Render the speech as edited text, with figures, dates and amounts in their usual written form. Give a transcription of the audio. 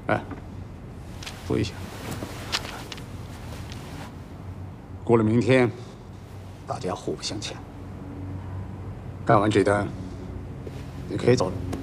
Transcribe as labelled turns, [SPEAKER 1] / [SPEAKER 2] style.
[SPEAKER 1] 哎，坐一下。过了明天，大家互不相欠。干完这单，你可以走了。